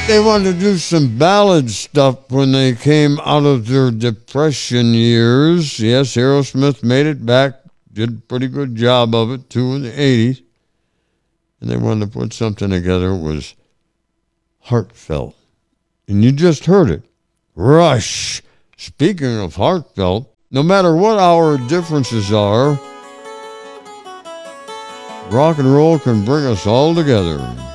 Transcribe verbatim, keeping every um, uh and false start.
They wanted to do some ballad stuff when they came out of their depression years. Yes, Aerosmith made it back, did a pretty good job of it, too, in the eighties. And they wanted to put something together. It was heartfelt. And you just heard it. Rush. Speaking of heartfelt, no matter what our differences are, rock and roll can bring us all together.